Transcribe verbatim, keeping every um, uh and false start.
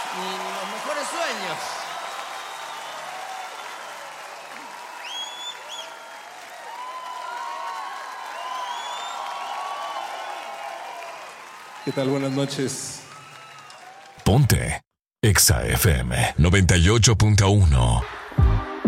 ni los mejores sueños. ¿Qué tal? Buenas noches. Ponte Exa F M noventa y ocho punto uno.